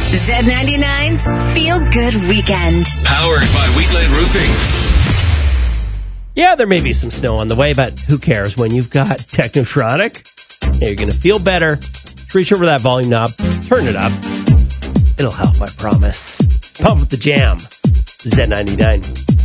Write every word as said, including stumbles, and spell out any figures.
Z ninety-nine's Feel Good Weekend. Powered by Wheatland Roofing. Yeah, there may be some snow on the way, but who cares when you've got Technotronic? You're going to feel better. Just reach over that volume knob, turn it up. It'll help, I promise. Pump with the jam. Z ninety-nine.